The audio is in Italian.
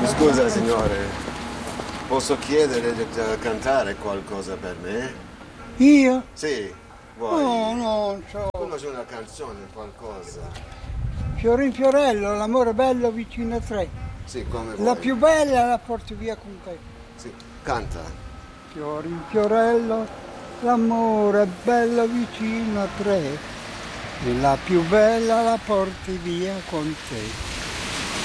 Scusa signore, posso chiedere di cantare qualcosa per me? Io? Sì, vuoi? No, non so. Conosci una canzone, qualcosa? Fiorin Fiorello, l'amore bello vicino a te. Sì, come vuoi. La più bella la porti via con te. Sì, canta. Fiorin Fiorello, l'amore bello vicino a te. E la più bella la porti via con te.